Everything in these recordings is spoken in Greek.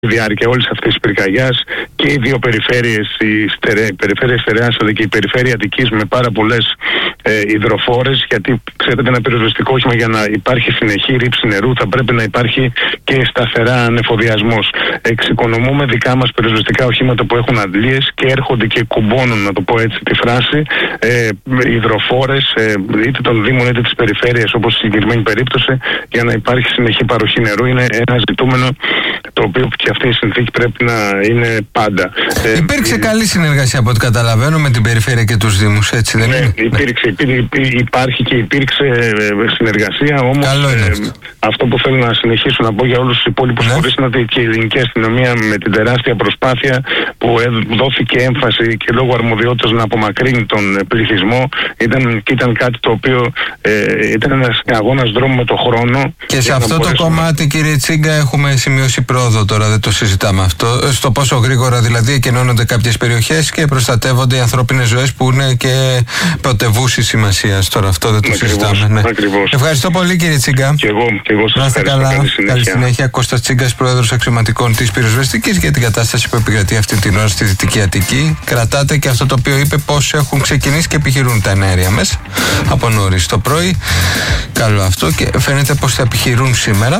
διάρκεια όλης αυτής της πυρκαγιάς και οι δύο περιφέρειες, η περιφέρεια Στερεάς αλλά και η περιφέρεια Αττικής, με πάρα πολλές υδροφόρες, γιατί ξέρετε ένα πυροσβεστικό όχημα για να υπάρχει συνεχή ρήψη νερού θα πρέπει να υπάρχει και σταθερά ανεφοδιασμός. Εξοικονομούμε δικά μας πυροσβεστικά οχήματα που έχουν αντλίες και έρχονται και κουμπώνουν, να το πω έτσι τη φράση, υδροφόρες είτε των Δήμων είτε της περιφέρειας, όπως στη συγκεκριμένη περίπτωση, για να υπάρχει συνεχή παροχή νερού. Είναι ένα ζητούμενο το οποίο και αυτή η συνθήκη πρέπει να είναι πάντα. Υπήρξε καλή συνεργασία από ό,τι καταλαβαίνω με την περιφέρεια και τους Δήμους, έτσι δεν είναι? Υπάρχει και υπήρξε συνεργασία, όμως αυτό που θέλω να συνεχίσω να πω για όλους τους υπόλοιπους φορείς είναι ότι και η ελληνική αστυνομία, με την τεράστια προσπάθεια που δόθηκε έμφαση και λόγω αρμοδιότητας να απομακρύνει τον πληθυσμό, ήταν κάτι το οποίο ήταν ένας αγώνας δρόμου με το χρόνο. Και σε αυτό το κομμάτι, κύριε Τσίγκα, έχουμε σημειώσει πρόοδο τώρα, δεν το συζητάμε αυτό. Στο πόσο γρήγορα δηλαδή εκενώνονται κάποιες περιοχές και προστατεύονται οι ανθρώπινες ζωές που είναι και πρωτευούσης σημασίας. Τώρα αυτό δεν το συζητάμε. Ναι. Ευχαριστώ πολύ, κύριε Τσίγκα. Και εγώ σας ευχαριστώ. Καλά. Καλή συνέχεια. Κώστας Τσίγκας, πρόεδρος αξιωματικών της πυροσβεστικής, για την κατάσταση που επικρατεί αυτή την ώρα στη Δυτική Αττική. Κρατάτε και αυτό το οποίο είπε, πώς έχουν ξεκινήσει και επιχειρούν τα εναέρια μέσα από νωρίς το πρωί. Καλό αυτό, και φαίνεται πως θα επιχειρούν σήμερα.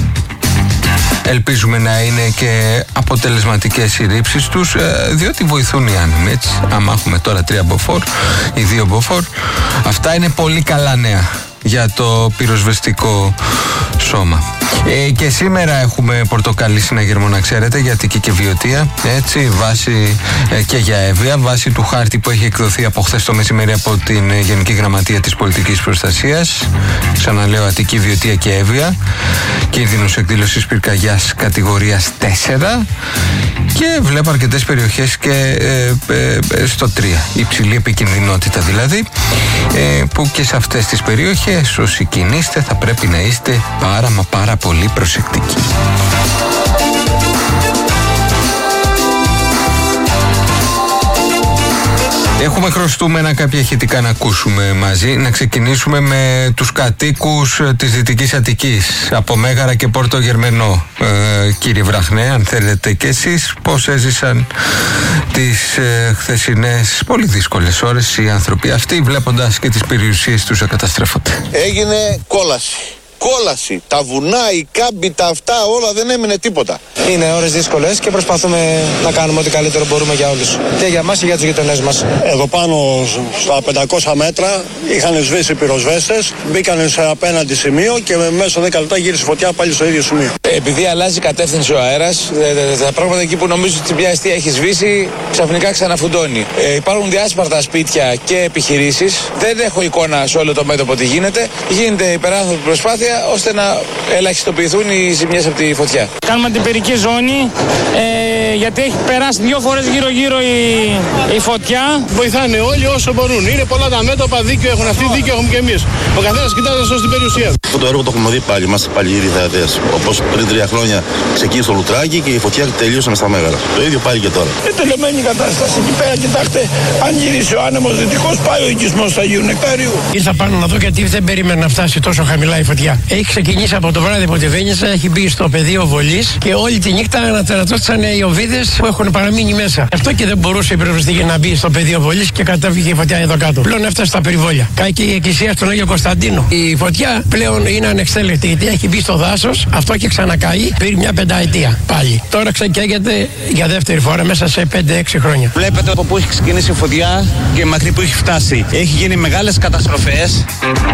Ελπίζουμε να είναι και αποτελεσματικές οι ρήψεις τους, διότι βοηθούν οι άνεμοι, έτσι. Άμα έχουμε τώρα 3 μποφόρ ή 2 μποφόρ, αυτά είναι πολύ καλά νέα για το πυροσβεστικό σώμα. Και σήμερα έχουμε πορτοκαλί συναγερμό, να ξέρετε, για Αττική και Βιωτία, έτσι, βάση και για Εύβοια, βάση του χάρτη που έχει εκδοθεί από χθες το μεσημέρι από την Γενική Γραμματεία της Πολιτικής Προστασίας. Ξαναλέω, Αττική, Βιωτία και Εύβοια. Κίνδυνος εκδήλωσης πυρκαγιάς κατηγορίας 4. Και βλέπω αρκετές περιοχές και στο 3. Υψηλή επικινδυνότητα δηλαδή, που και σε αυτές τις περιοχές όσοι κινείστε θα πρέπει να είστε πάρα πολύ προσεκτικοί. Έχουμε χρωστούμενα κάποια ηχητικά να ακούσουμε μαζί. Να ξεκινήσουμε με τους κατοίκους της Δυτικής Αττικής, από Μέγαρα και Πόρτο Γερμενό. Κύριε Βραχνέ, αν θέλετε και εσείς, πώς έζησαν τις χθεσινές πολύ δύσκολες ώρες οι άνθρωποι αυτοί, βλέποντας και τις περιουσίες τους να καταστρέφονται? Έγινε κόλαση. Τα βουνά, οι κάμποι, τα αυτά, όλα, δεν έμεινε τίποτα. Είναι ώρες δύσκολες και προσπαθούμε να κάνουμε ό,τι καλύτερο μπορούμε για όλους. Και για μας και για τους γειτονές μας. Εδώ πάνω στα 500 μέτρα είχαν σβήσει πυροσβέστες, μπήκαν σε απέναντι σημείο και μέσα 10 λεπτά γύρισε φωτιά πάλι στο ίδιο σημείο. Επειδή αλλάζει κατεύθυνση ο αέρας, τα πράγματα εκεί που νομίζω ότι μια αιστεία έχει σβήσει, ξαφνικά ξαναφουντώνει. Υπάρχουν διάσπαρτα σπίτια και επιχειρήσεις. Δεν έχω εικόνα σε όλο το μέτωπο τι γίνεται. Γίνεται υπεράνθρωπη προσπάθεια ώστε να ελαχιστοποιηθούν οι ζημιές από τη φωτιά. Κάνουμε την περική ζώνη, γιατί έχει περάσει 2 φορές γύρω-γύρω η φωτιά. Βοηθάνε όλοι όσο μπορούν. Είναι πολλά τα μέτωπα, δίκιο έχουν αυτοί, δίκιο έχουμε και εμείς. Ο καθένας κοιτάζει να σώσει την περιουσία. Αυτό το έργο το έχουμε δει πάλι, είμαστε πάλι ήδη θεατές. Όπως πριν 3 χρόνια ξεκίνησε το Λουτράκι και η φωτιά τελείωσε στα Μέγαρα. Το ίδιο πάλι και τώρα. Είναι τελειωμένη κατάσταση εκεί πέρα, κοιτάξτε. Αν γυρίσει ο άνεμος δυτικός, πάει ο οικισμός του Αγίου Νεκτάριου. Ήρθα πάνω να δω γιατί δεν περίμενα να φτάσει τόσο χαμηλά η φωτιά. Έχει ξεκινήσει από το βράδυ από τη Βένισα, έχει μπει στο πεδίο βολής και όλη τη νύχτα ανατερατώσαν οι οβίδες που έχουν παραμείνει μέσα. Αυτό και δεν μπορούσε η πυροσβεστική να μπει στο πεδίο βολής και κατέβηκε η φωτιά εδώ κάτω. Πλέον έφτασε στα περιβόλια. Κάει και η εκκλησία στον Άγιο Κωνσταντίνο. Η φωτιά πλέον είναι ανεξέλεκτη γιατί έχει μπει στο δάσος, αυτό και ξανακάει πριν μια 5ετία πάλι. Τώρα ξεκαίγεται για δεύτερη φορά μέσα σε 5-6 χρόνια. Βλέπετε από πού έχει ξεκινήσει η φωτιά και μακρύ που έχει φτάσει. Έχει γίνει μεγάλες καταστροφές.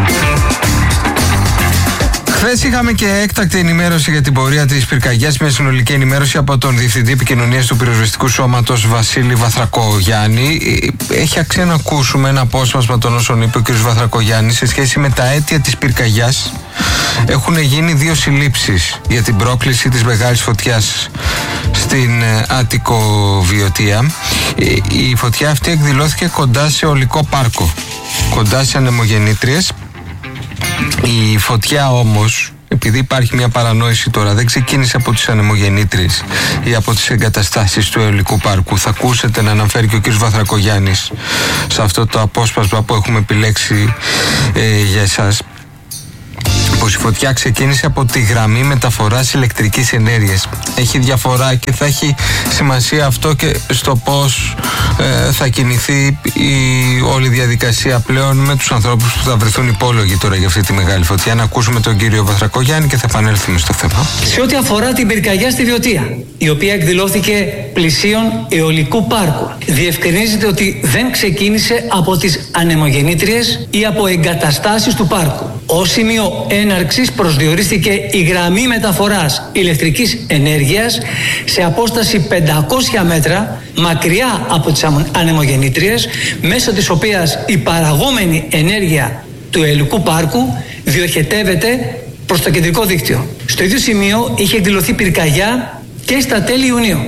Χθες είχαμε και έκτακτη ενημέρωση για την πορεία της πυρκαγιάς, μια συνολική ενημέρωση από τον Διευθυντή Επικοινωνίας του Πυροσβεστικού Σώματος Βασίλη Βαθρακογιάννη. Έχει αξία να ακούσουμε ένα απόσπασμα των όσων είπε ο κ. Βαθρακογιάννης σε σχέση με τα αίτια της πυρκαγιάς. Έχουν γίνει 2 συλλήψεις για την πρόκληση της μεγάλης φωτιάς στην Άττικο Βιωτία. Η φωτιά αυτή εκδηλώθηκε κοντά σε ολικό πάρκο, κοντά σε ανεμογεννήτριες. Η φωτιά όμως, επειδή υπάρχει μια παρανόηση τώρα, δεν ξεκίνησε από τις ανεμογεννήτριες ή από τις εγκαταστάσεις του αιωλικού πάρκου. Θα ακούσετε να αναφέρει και ο κ. Βαθρακογιάννης σε αυτό το απόσπασμα που έχουμε επιλέξει για εσάς. πως η φωτιά ξεκίνησε από τη γραμμή μεταφοράς ηλεκτρικής ενέργειας. Έχει διαφορά και θα έχει σημασία αυτό και στο πώς θα κινηθεί όλη η διαδικασία πλέον με τους ανθρώπους που θα βρεθούν υπόλογοι τώρα για αυτή τη μεγάλη φωτιά. Να ακούσουμε τον κύριο Βαθρακογιάννη και θα επανέλθουμε στο θέμα. Σε ό,τι αφορά την πυρκαγιά στη Βιωτία, η οποία εκδηλώθηκε πλησίων αιωλικού πάρκου, διευκρινίζεται ότι δεν ξεκίνησε από τις ανεμογεννήτριες ή από εγκαταστάσεις του πάρκου. Ως σημείο έναρξης προσδιορίστηκε η γραμμή μεταφοράς ηλεκτρικής ενέργειας σε απόσταση 500 μέτρα μακριά από τις ανεμογεννήτριες, μέσω της οποίας η παραγόμενη ενέργεια του αιωλικού πάρκου διοχετεύεται προς το κεντρικό δίκτυο. Στο ίδιο σημείο είχε εκδηλωθεί πυρκαγιά και στα τέλη Ιουνίου.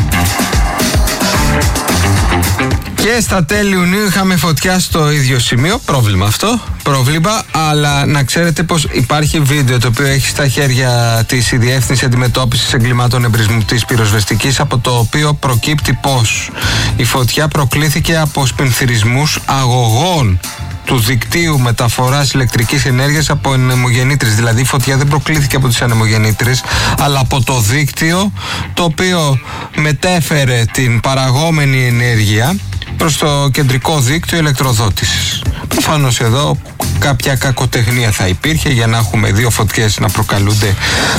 Και στα τέλη Ιουνίου είχαμε φωτιά στο ίδιο σημείο. Πρόβλημα, αλλά να ξέρετε πως υπάρχει βίντεο το οποίο έχει στα χέρια της η Διεύθυνση Αντιμετώπισης Εγκλημάτων Εμπρισμού της Πυροσβεστικής, από το οποίο προκύπτει πως η φωτιά προκλήθηκε από σπινθυρισμούς αγωγών του δικτύου μεταφοράς ηλεκτρικής ενέργειας από ανεμογεννήτρες. Δηλαδή η φωτιά δεν προκλήθηκε από τις ανεμογεννήτρες, αλλά από το δίκτυο το οποίο μετέφερε την παραγόμενη ενέργεια προς το κεντρικό δίκτυο ηλεκτροδότησης. Προφανώς εδώ κάποια κακοτεχνία θα υπήρχε για να έχουμε δύο φωτιές να προκαλούνται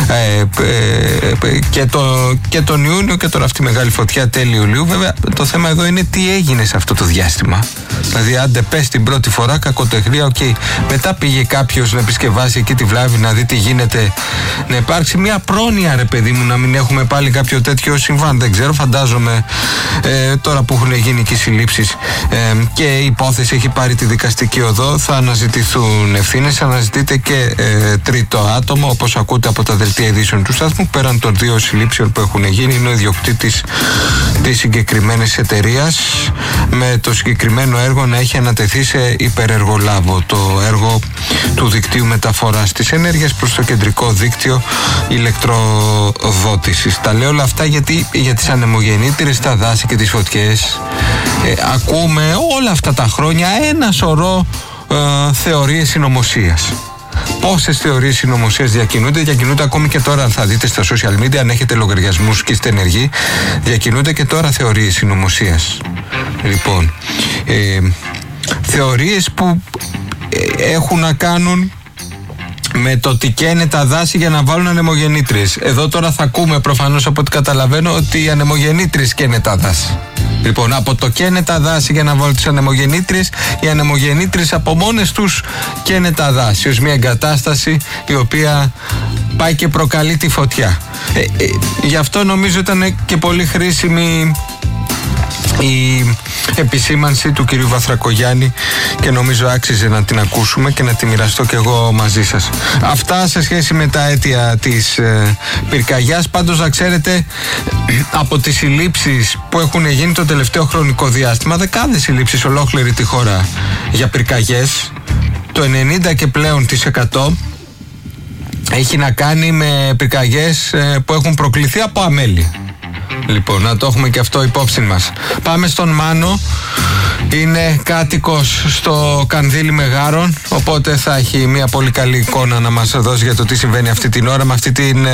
και τον Ιούνιο και τώρα αυτή η μεγάλη φωτιά τέλη Ιουλίου. Βέβαια το θέμα εδώ είναι τι έγινε σε αυτό το διάστημα. Δηλαδή άντε πες την πρώτη φορά κακοτεχνία, μετά πήγε κάποιος να επισκευάσει εκεί τη βλάβη, να δει τι γίνεται, να υπάρξει μια πρόνοια ρε παιδί μου, να μην έχουμε πάλι κάποιο τέτοιο συμβάν. Δεν ξέρω, φαντάζομαι τώρα που έχουν γίνει και οι συλλήψεις και η υπόθεση έχει πάρει τη δικαστική οδό, θα αναζητηθούν ευθύνες. Αναζητείται και τρίτο άτομο, όπως ακούτε από τα δελτία ειδήσεων του σταθμού. Πέραν των δύο συλλήψεων που έχουν γίνει, είναι ο ιδιοκτήτης της συγκεκριμένης εταιρείας, με το συγκεκριμένο έργο να έχει ανατεθεί σε υπερεργολάβο, το έργο του δικτύου μεταφοράς της ενέργειας προς το κεντρικό δίκτυο ηλεκτροδότησης. Τα λέω όλα αυτά γιατί για τις ανεμογεννήτριες, τα δάση και τις φωτιές ακούμε όλα αυτά τα χρόνια ένα σωρό θεωρίες συνωμοσίας. Πόσες θεωρίες συνωμοσίας διακινούνται ακόμη και τώρα. Αν θα δείτε στα social media, αν έχετε λογαριασμούς και είστε ενεργοί, διακινούνται και τώρα θεωρίες συνωμοσίας. Λοιπόν, θεωρίες που έχουν να κάνουν με το τι καίνε τα δάση για να βάλουν ανεμογεννήτριες. Εδώ τώρα θα ακούμε προφανώς από ό,τι καταλαβαίνω ότι οι ανεμογεννήτριες καίνε τα δάση. Λοιπόν, από το καίνε τα δάση για να βάλουν τις ανεμογεννήτριες, οι ανεμογεννήτριες από μόνες τους καίνε τα δάση ως μια εγκατάσταση η οποία πάει και προκαλεί τη φωτιά. Γι' αυτό νομίζω ήταν και πολύ χρήσιμη η επισήμανση του κυρίου Βαθρακογιάννη και νομίζω άξιζε να την ακούσουμε και να τη μοιραστώ και εγώ μαζί σας. Αυτά σε σχέση με τα αίτια της πυρκαγιάς. Πάντως να ξέρετε, από τις συλλήψεις που έχουν γίνει το τελευταίο χρονικό διάστημα, δεκάδες συλλήψεις ολόκληρη τη χώρα για πυρκαγιές, το 90 και πλέον % έχει να κάνει με πυρκαγιές που έχουν προκληθεί από αμέλεια. Λοιπόν, να το έχουμε και αυτό υπόψη μας. Πάμε στον Μάνο. Είναι κάτοικος στο Κανδύλι Μεγάρων, οπότε θα έχει μια πολύ καλή εικόνα να μας δώσει για το τι συμβαίνει αυτή την ώρα με αυτή την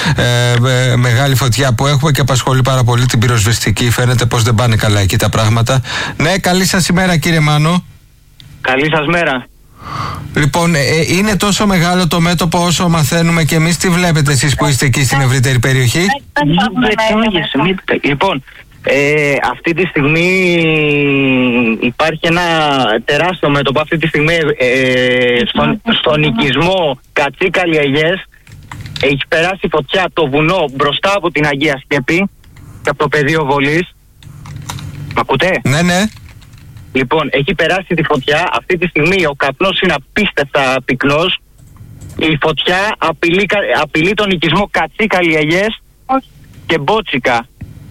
μεγάλη φωτιά που έχουμε και απασχολεί πάρα πολύ την πυροσβεστική. Φαίνεται πως δεν πάνε καλά εκεί τα πράγματα. Ναι, καλή σας ημέρα κύριε Μάνο. Καλή σας μέρα. Λοιπόν, είναι τόσο μεγάλο το μέτωπο όσο μαθαίνουμε και εμείς. Τι βλέπετε εσείς που είστε εκεί στην ευρύτερη περιοχή? Λοιπόν, αυτή τη στιγμή υπάρχει ένα τεράστιο μέτωπο. Αυτή τη στιγμή στον οικισμό Κατσίκαλοι Αγιές έχει περάσει φωτιά το βουνό μπροστά από την Αγία Σκέπη και από το πεδίο βολής. Μ' ακούτε? Ναι, ναι. Λοιπόν, έχει περάσει τη φωτιά. Αυτή τη στιγμή ο καπνός είναι απίστευτα πυκνός. Η φωτιά απειλεί τον οικισμό Κατσίκαλοι Αγιές και Μπότσικα.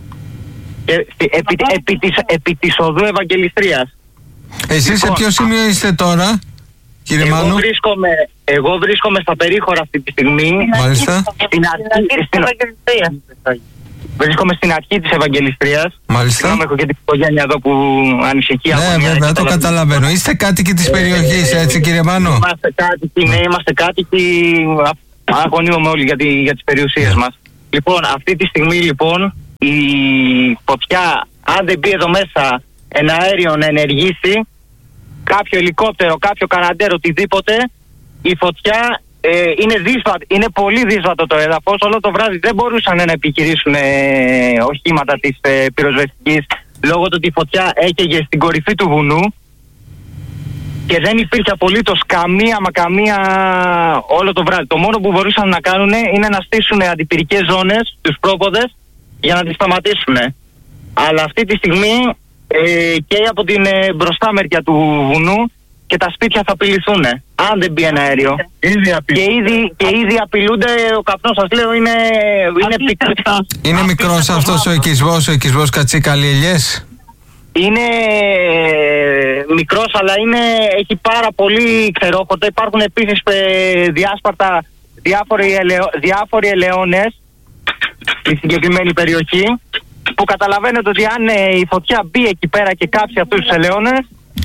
Επί της οδού Ευαγγελιστρίας. Εσείς λοιπόν, σε ποιο σημείο είστε τώρα, κύριε Μάνο? Εγώ βρίσκομαι στα περίχωρα αυτή τη στιγμή. Μάλιστα. Βρίσκομαι στην αρχή της Ευαγγελιστρίας. Μάλιστα. Συγγνώμη, έχω και την οικογένεια εδώ που ανησυχεί. Ναι, βέβαια, το καταλαβαίνω. Είστε κάτοικοι της περιοχής, έτσι, κύριε Μάνο? Είμαστε κάτοικοι, ναι, είμαστε κάτοικοι. Αγωνίουμε όλοι για τις περιουσίες μας. Λοιπόν, αυτή τη στιγμή, λοιπόν, η φωτιά, αν δεν μπει εδώ μέσα ένα αέριο να ενεργήσει, κάποιο ελικόπτερο, κάποιο καναντέρ, οτιδήποτε, η φωτιά είναι πολύ δύσβατο το έδαφος. Όλο το βράδυ δεν μπορούσαν να επιχειρήσουν οχήματα της πυροσβεστικής, λόγω του ότι η φωτιά έκαιγε στην κορυφή του βουνού και δεν υπήρχε απολύτως καμία όλο το βράδυ. Το μόνο που μπορούσαν να κάνουν είναι να στήσουν αντιπυρικές ζώνες στους πρόποδες για να τις σταματήσουν. Αλλά αυτή τη στιγμή και από την μπροστά μεριά του βουνού και τα σπίτια θα απειληθούν αν δεν μπει ένα αέριο. Και ήδη απειλούνται. Ο καπνός, σας λέω, είναι πικρός. Είναι μικρός αυτός ο οικισμός Κατσίκαλοι Ελιές? Είναι μικρός, αλλά έχει πάρα πολύ ξερόχωτα. Υπάρχουν επίσης διάσπαρτα διάφοροι ελαιώνες στη συγκεκριμένη περιοχή, που καταλαβαίνετε ότι αν η φωτιά μπει εκεί πέρα και κάψει αυτούς τους ελαιώνες,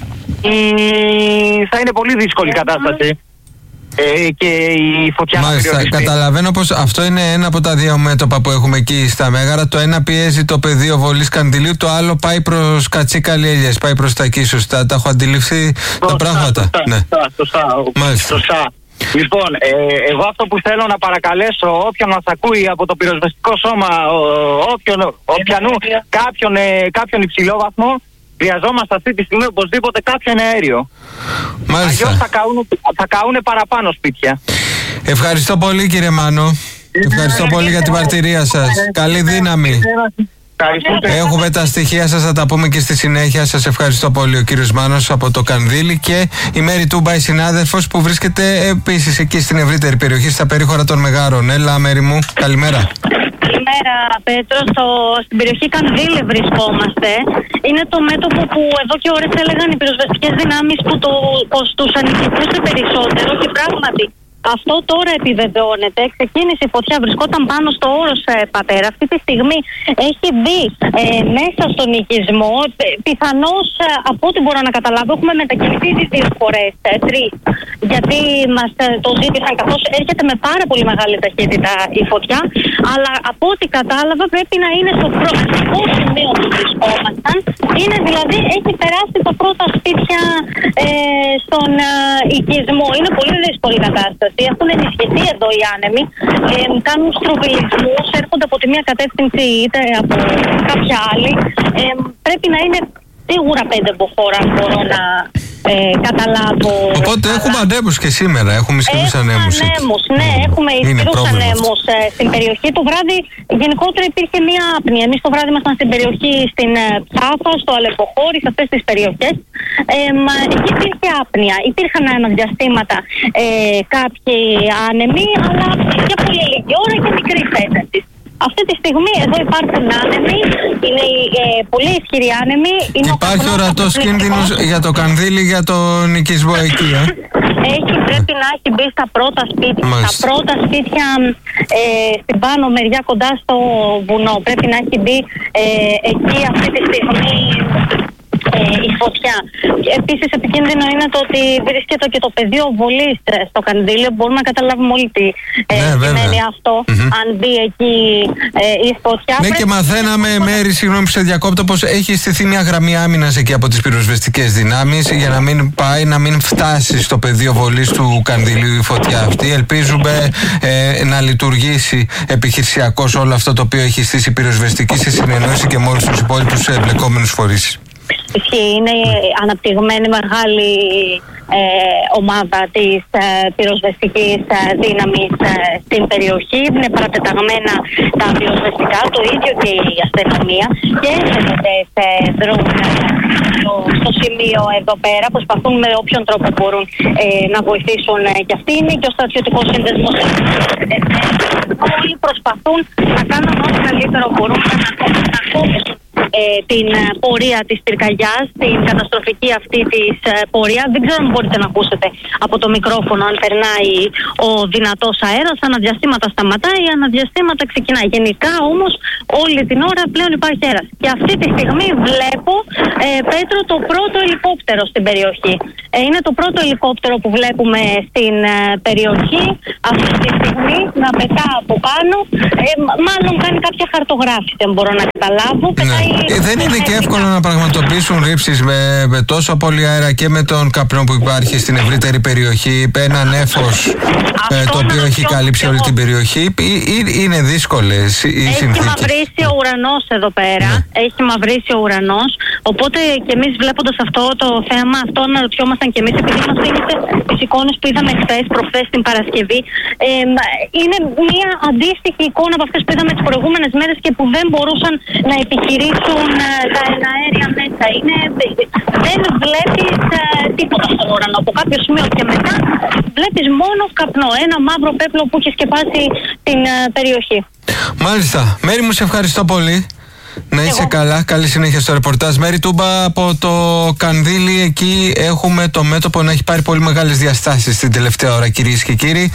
θα είναι πολύ δύσκολη η κατάσταση. Και η φωτιά. Μάλιστα, καταλαβαίνω πως αυτό είναι ένα από τα δύο μέτωπα που έχουμε εκεί στα Μέγαρα. Το ένα πιέζει το πεδίο βολής Καντιλίου, το άλλο πάει προς Κατσίκαλοι Ελιές, πάει προς τα εκεί. Σωστά, τα έχω αντιληφθεί τα πράγματα? Σωστά. Λοιπόν, εγώ αυτό που θέλω να παρακαλέσω όποιον μας ακούει από το πυροσβεστικό σώμα, κάποιον υψηλόβαθμο, χρειαζόμαστε αυτή τη στιγμή οπωσδήποτε κάποιο αέριο. Αλλιώς θα καούν παραπάνω σπίτια. Ευχαριστώ πολύ, κύριε Μάνο. Ευχαριστώ πολύ για την μαρτυρία σας. Καλή δύναμη. Έχουμε τα στοιχεία σας, θα τα πούμε και στη συνέχεια. Σας ευχαριστώ πολύ. Ο κύριος Μάνος από το Κανδύλι και η Μέρη Τούμπα, η συνάδελφος που βρίσκεται επίσης εκεί στην ευρύτερη περιοχή, στα περίχωρα των Μεγάρων. Έλα, Μέρη μου, καλημέρα. Καλημέρα, Πέτρο. Στην περιοχή Κανδύλι βρισκόμαστε. Είναι το μέτωπο που εδώ και ώρες έλεγαν οι πυροσβεστικές δυνάμεις πως τους ανησυχούσε περισσότερο, και πράγματι αυτό τώρα επιβεβαιώνεται. Ξεκίνησε η φωτιά, βρισκόταν πάνω στο όρος Πατέρα. Αυτή τη στιγμή έχει μπει μέσα στον οικισμό. Πιθανώς, από ό,τι μπορώ να καταλάβω, έχουμε μετακινηθεί 2 φορές, 3. Γιατί μας το ζήτησαν, καθώς έρχεται με πάρα πολύ μεγάλη ταχύτητα η φωτιά. Αλλά από ό,τι κατάλαβα πρέπει να είναι στο πρώτο σημείο που βρισκόμασταν. Είναι δηλαδή, έχει περάσει τα πρώτα σπίτια στον οικισμό. Είναι πολύ δύσκολη κατάσταση. Έχουν ενισχυθεί εδώ οι άνεμοι, κάνουν στροβιλισμούς, έρχονται από τη μία κατεύθυνση είτε από κάποια άλλη. Πρέπει να είναι σίγουρα 5 μποφόρ, αν μπορώ να καταλάβω. Οπότε έχουμε ανέμους και σήμερα, έχουμε ισχυρούς ανέμους. Ναι, έχουμε ισχυρούς ανέμους στην περιοχή. Το βράδυ γενικότερα υπήρχε μία άπνοια. Εμείς το βράδυ ήμασταν στην περιοχή, στην Ψάφα, στο Αλεποχώρι, σε αυτές τις περιοχές. Εκεί υπήρχε άπνοια. Υπήρχαν αναδιαστήματα κάποιοι άνεμοι, αλλά για πολύ λίγη ώρα και μικρή ένταση. Αυτή τη στιγμή εδώ υπάρχουν άνεμοι, είναι πολύ ισχυροί άνεμοι. Υπάρχει ορατός κίνδυνος για το Κανδύλι, για τον οικισμό εκεί, πρέπει να έχει μπει στα πρώτα σπίτια. Μάλιστα. Τα πρώτα σπίτια στην πάνω μεριά κοντά στο βουνό. Πρέπει να έχει μπει εκεί αυτή τη στιγμή η φωτιά. Επίσης επικίνδυνο είναι το ότι βρίσκεται και το πεδίο βολής στο Κανδύλιο. Μπορούμε να καταλάβουμε όλοι τι σημαίνει αυτό, αν μπει εκεί η φωτιά. Ναι, και μαθαίναμε, Μέρη, συγγνώμη που σε διακόπτω, πως έχει στηθεί μια γραμμή άμυνας εκεί από τις πυροσβεστικές δυνάμεις για να μην πάει, να μην φτάσει στο πεδίο βολής του Κανδυλίου η φωτιά αυτή. Ελπίζουμε να λειτουργήσει επιχειρησιακώς όλο αυτό το οποίο έχει στήσει η πυροσβεστική σε συνεννόηση και με όλους τους υπόλοιπους εμπλεκόμενους φορείς. Είναι αναπτυγμένη μεγάλη ομάδα της πυροσβεστικής δύναμης στην περιοχή. Είναι παρατεταγμένα τα πυροσβεστικά, το ίδιο και η αστυνομία, και οι δρούν στο σημείο εδώ πέρα. Προσπαθούν με όποιον τρόπο μπορούν να βοηθήσουν και αυτοί. Είναι και ο στρατιωτικός σύνδεσμος. Όλοι προσπαθούν να κάνουν ό,τι καλύτερο μπορούν να ακόμησουν την πορεία της πυρκαγιάς, την καταστροφική αυτή της πορεία. Δεν ξέρω αν μπορείτε να ακούσετε από το μικρόφωνο αν περνάει ο δυνατός αέρας. Αναδιαστήματα σταματάει, αναδιαστήματα ξεκινάει. Γενικά όμως όλη την ώρα πλέον υπάρχει αέρας. Και αυτή τη στιγμή βλέπω, Πέτρο, το πρώτο ελικόπτερο στην περιοχή. Είναι το πρώτο ελικόπτερο που βλέπουμε στην περιοχή αυτή τη στιγμή να πετά από πάνω. Μάλλον κάνει κάποια χαρτογράφηση, δεν μπορώ να καταλάβω. Ναι. Δεν είναι και εύκολο να πραγματοποιήσουν ρήψεις με τόσο πολύ αέρα και με τον καπνό που υπάρχει στην ευρύτερη περιοχή. Ένα νέφος το οποίο έχει καλύψει όλη την περιοχή. Είναι δύσκολες οι συνθήκες. Έχει μαυρίσει ο ουρανός εδώ πέρα. Ναι. Έχει μαυρίσει ο ουρανός. Οπότε και εμείς βλέποντας αυτό το θέμα, αυτό αναρωτιόμασταν και εμείς, επειδή μας δίνετε τις εικόνες που είδαμε προχθές την Παρασκευή. Είναι μια αντίστοιχη εικόνα από αυτές που είδαμε τις προηγούμενες μέρες και που δεν μπορούσαν να επιχειρήσουν τα εναέρια μέσα. Δεν βλέπεις τίποτα στον ουρανό. Από κάποιο σημείο και μετά βλέπεις μόνο καπνό. Ένα μαύρο πέπλο που έχει σκεπάσει την περιοχή. Μάλιστα. Μέρη μου, σε ευχαριστώ πολύ. Να είσαι καλά, καλή συνέχεια στο ρεπορτάζ. Μέρη Τούμπα από το Κανδύλι. Εκεί έχουμε το μέτωπο να έχει πάρει πολύ μεγάλες διαστάσεις την τελευταία ώρα, κυρίες και κύριοι.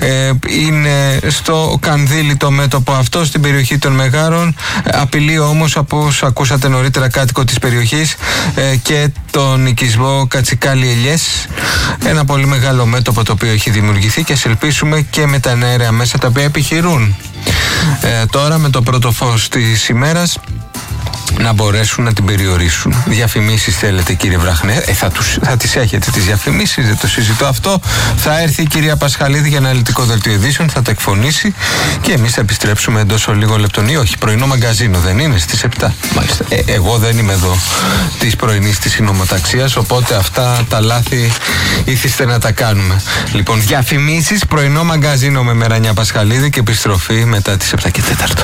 Είναι στο Κανδύλι το μέτωπο αυτό, στην περιοχή των Μεγάρων. Απειλεί όμως, όπως ακούσατε νωρίτερα, κάτοικο της περιοχής και τον οικισμό Κατσικάλι Ελιές. Ένα πολύ μεγάλο μέτωπο το οποίο έχει δημιουργηθεί και ας ελπίσουμε και με τα εναέρια μέσα τα οποία επιχειρούν τώρα με το πρώτο φως της ημέρας να μπορέσουν να την περιορίσουν. Διαφημίσεις θέλετε, κύριε Βραχνέ? Θα τις έχετε τις διαφημίσεις, δεν το συζητώ αυτό. Θα έρθει η κυρία Πασχαλίδη για αναλυτικό δελτίο ειδήσεων, θα τα εκφωνήσει και εμείς θα επιστρέψουμε εντός λίγων λεπτών. Ή όχι, πρωινό μαγκαζίνο δεν είναι στις 7? Μάλιστα. Εγώ δεν είμαι εδώ της πρωινής της συνομοταξίας, οπότε αυτά τα λάθη ήθιστε να τα κάνουμε. Λοιπόν, διαφημίσεις, πρωινό μαγκαζίνο με Μερανιά Πασχαλίδη και επιστροφή μετά τις 7 και 4.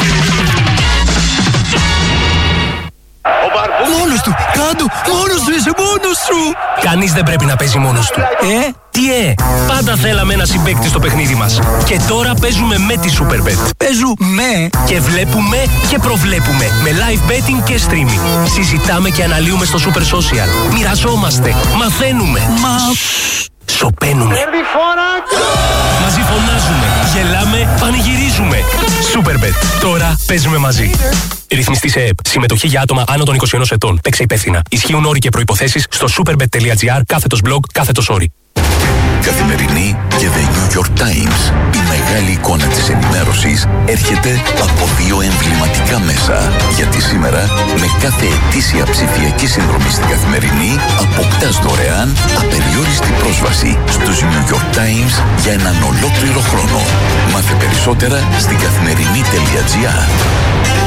Μόνος του! Κάντο! Μόνος του! Είσαι μόνος σου! Κανείς δεν πρέπει να παίζει μόνος του. Τι πάντα θέλαμε ένα συμπαίκτη στο παιχνίδι μας. Και τώρα παίζουμε με τη Superbet. Παίζουμε και βλέπουμε και προβλέπουμε. Με live betting και streaming. Συζητάμε και αναλύουμε στο Super Social. Μοιραζόμαστε. Μαθαίνουμε. Σωπαίνουμε. Μαζί φωνάζουμε. Γελάμε. Πανηγυρίζουμε. Superbet. Τώρα παίζουμε μαζί. Ρυθμιστή σε ΕΠ. Συμμετοχή για άτομα άνω των 21 ετών. Παίξε υπεύθυνα. Ισχύουν όροι και προϋποθέσεις στο superbet.gr/blog/όροι. Καθημερινή και The New York Times. Η μεγάλη εικόνα της ενημέρωσης έρχεται από δύο εμβληματικά μέσα. Γιατί σήμερα, με κάθε ετήσια ψηφιακή συνδρομή στην Καθημερινή, αποκτάς δωρεάν απεριόριστη πρόσβαση στους New York Times για έναν ολόκληρο χρόνο. Μάθε περισσότερα στην καθημερινή.gr.